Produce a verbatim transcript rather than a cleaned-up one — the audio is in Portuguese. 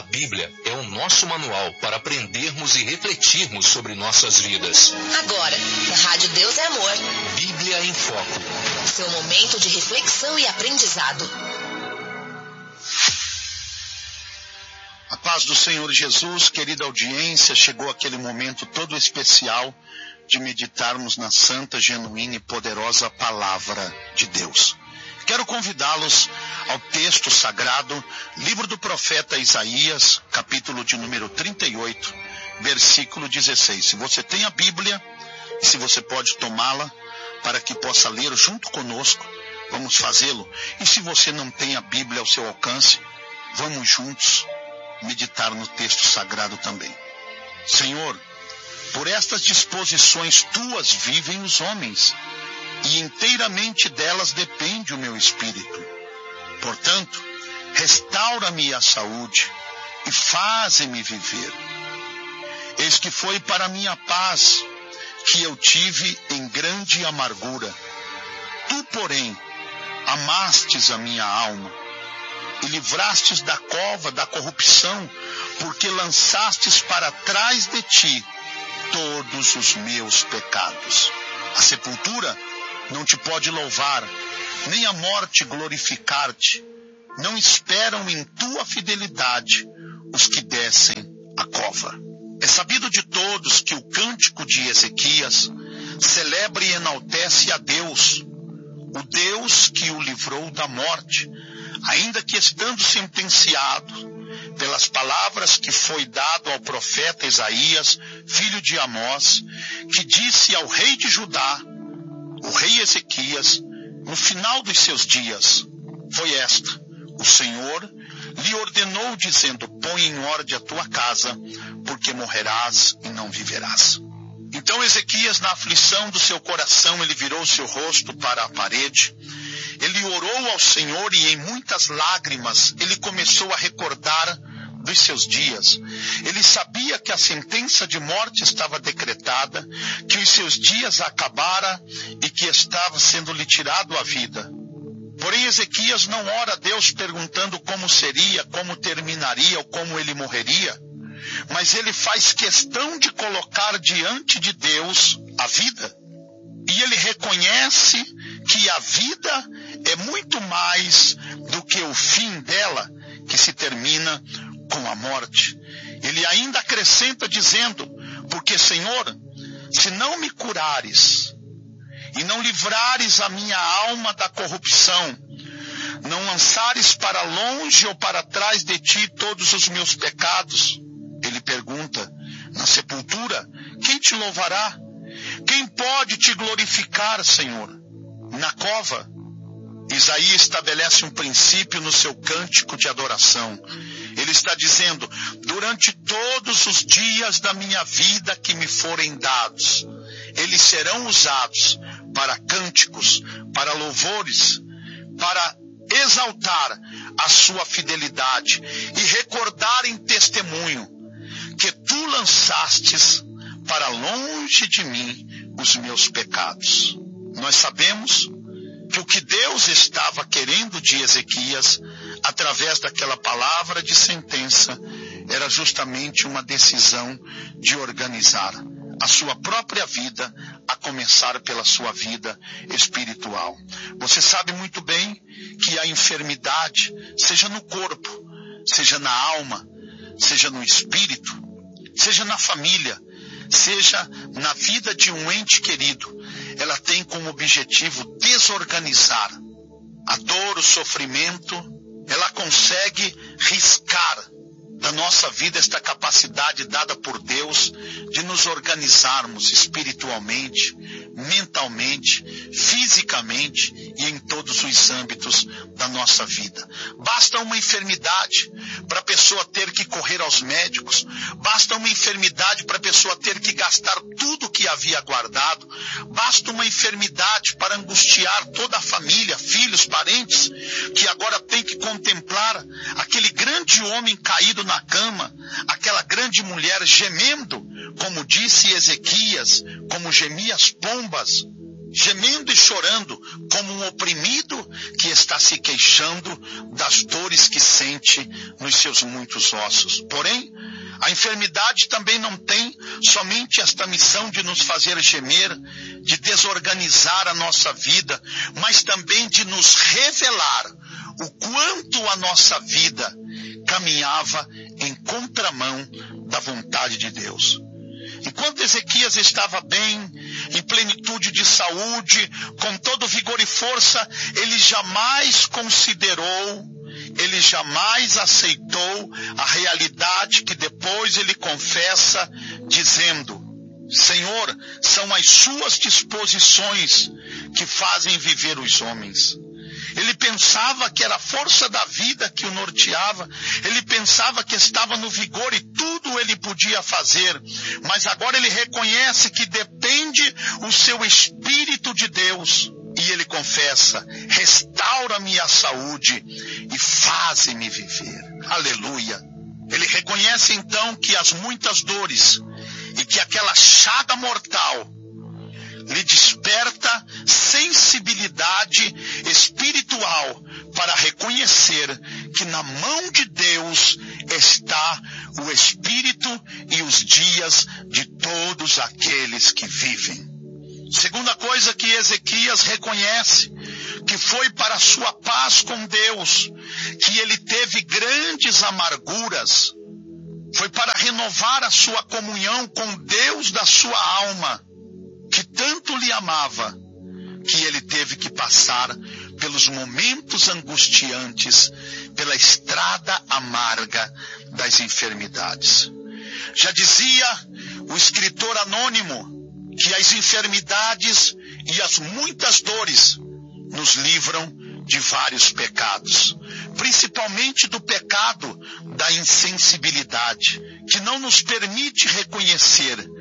Bíblia é o nosso manual para aprendermos e refletirmos sobre nossas vidas. Agora, na Rádio Deus é Amor. Bíblia em Foco. Seu momento de reflexão e aprendizado. A paz do Senhor Jesus, querida audiência, chegou aquele momento todo especial de meditarmos na santa, genuína e poderosa Palavra de Deus. Quero convidá-los ao texto sagrado, livro do profeta Isaías, capítulo de número trinta e oito, versículo dezesseis. Se você tem a Bíblia, e se você pode tomá-la, para que possa ler junto conosco, vamos fazê-lo. E se você não tem a Bíblia ao seu alcance, vamos juntos meditar no texto sagrado também. Senhor, por estas disposições tuas vivem os homens, e inteiramente delas depende o meu espírito. Portanto, restaura-me a saúde e faze-me viver. Eis que foi para a minha paz que eu tive em grande amargura. Tu, porém, amastes a minha alma e livrastes da cova da corrupção, porque lançastes para trás de ti todos os meus pecados. A sepultura não te pode louvar, nem a morte glorificar-te. Não esperam em tua fidelidade os que descem a cova. É sabido de todos que o cântico de Ezequias celebra e enaltece a Deus, o Deus que o livrou da morte, ainda que estando sentenciado pelas palavras que foi dado ao profeta Isaías, filho de Amós, que disse ao rei de Judá, o rei Ezequias, no final dos seus dias, foi esta: o Senhor lhe ordenou, dizendo: põe em ordem a tua casa, porque morrerás e não viverás. Então Ezequias, na aflição do seu coração, ele virou seu rosto para a parede, ele orou ao Senhor e em muitas lágrimas ele começou a recordar dos seus dias. Ele sabia que a sentença de morte estava decretada, que os seus dias acabara e que estava sendo lhe tirado a vida. Porém, Ezequias não ora a Deus perguntando como seria, como terminaria ou como ele morreria, mas ele faz questão de colocar diante de Deus a vida. E ele reconhece que a vida é muito mais do que o fim dela, que se termina com a morte. Ele ainda acrescenta dizendo: porque, Senhor, se não me curares e não livrares a minha alma da corrupção, não lançares para longe ou para trás de ti todos os meus pecados, ele pergunta, na sepultura, quem te louvará? Quem pode te glorificar, Senhor? Na cova, Isaías estabelece um princípio no seu cântico de adoração. Ele está dizendo: durante todos os dias da minha vida que me forem dados, eles serão usados para cânticos, para louvores, para exaltar a sua fidelidade e recordar em testemunho que tu lançastes para longe de mim os meus pecados. Nós sabemos que o que Deus estava querendo de Ezequias, através daquela palavra de sentença, era justamente uma decisão de organizar a sua própria vida, a começar pela sua vida espiritual. Você sabe muito bem que a enfermidade, seja no corpo, seja na alma, seja no espírito, seja na família, seja na vida de um ente querido, ela tem como objetivo desorganizar. A dor, o sofrimento, ela consegue riscar da nossa vida esta capacidade dada por Deus de nos organizarmos espiritualmente, mentalmente, fisicamente e em todos os âmbitos da nossa vida. Basta uma enfermidade para a pessoa ter que correr aos médicos, basta uma enfermidade para a pessoa ter que gastar tudo que havia guardado, basta uma enfermidade para angustiar toda a família, filhos, parentes, que agora tem que contemplar aquele grande homem caído na cama, aquela grande mulher gemendo, como disse Ezequias, como gemia as pombas gemendo e chorando como um oprimido que está se queixando das dores que sente nos seus muitos ossos. Porém, a enfermidade também não tem somente esta missão de nos fazer gemer, de desorganizar a nossa vida, mas também de nos revelar o quanto a nossa vida caminhava em contramão da vontade de Deus. Enquanto Ezequias estava bem, em plenitude de saúde, com todo vigor e força, ele jamais considerou, ele jamais aceitou a realidade que depois ele confessa, dizendo: Senhor, são as suas disposições que fazem viver os homens. Ele pensava que era a força da vida que o norteava. Ele pensava que estava no vigor e tudo ele podia fazer. Mas agora ele reconhece que depende o seu Espírito de Deus. E ele confessa: restaura-me a saúde e faze-me viver. Aleluia. Ele reconhece então que as muitas dores e que aquela chaga mortal lhe desperta sensibilidade espiritual para reconhecer que na mão de Deus está o espírito e os dias de todos aqueles que vivem. Segunda coisa que Ezequias reconhece, que foi para a sua paz com Deus, que ele teve grandes amarguras, foi para renovar a sua comunhão com Deus da sua alma, que tanto lhe amava, que ele teve que passar pelos momentos angustiantes, pela estrada amarga das enfermidades. Já dizia o escritor anônimo que as enfermidades e as muitas dores nos livram de vários pecados, principalmente do pecado da insensibilidade, que não nos permite reconhecer